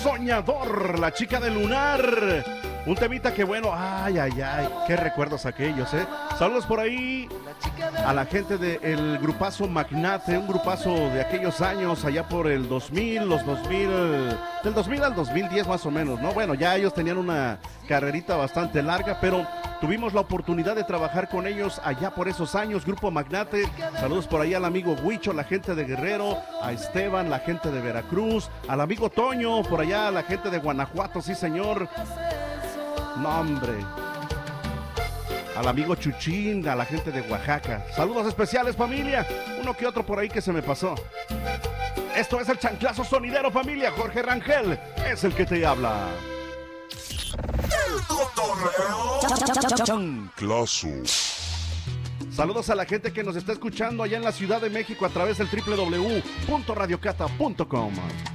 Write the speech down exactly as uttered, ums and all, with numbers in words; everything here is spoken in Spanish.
Soñador, la chica de Lunar. Un temita que bueno, ay, ay, ay, qué recuerdos aquellos, ¿eh? Saludos por ahí a la gente del grupazo Magnate, un grupazo de aquellos años, allá por el dos mil, los dos mil, del dos mil al dos mil diez más o menos, ¿no? Bueno, ya ellos tenían una carrerita bastante larga, pero tuvimos la oportunidad de trabajar con ellos allá por esos años, Grupo Magnate. Saludos por ahí al amigo Huicho, la gente de Guerrero, a Esteban, la gente de Veracruz, al amigo Toño, por allá la gente de Guanajuato, sí señor. No, hombre. Al amigo Chuchín, a la gente de Oaxaca. Saludos especiales, familia. Uno que otro por ahí que se me pasó. Esto es el chanclazo sonidero, familia. Jorge Rangel es el que te habla. El cotorreo chanclazo. Saludos a la gente que nos está escuchando allá en la Ciudad de México a través del doble u doble u doble u punto radio cata punto com.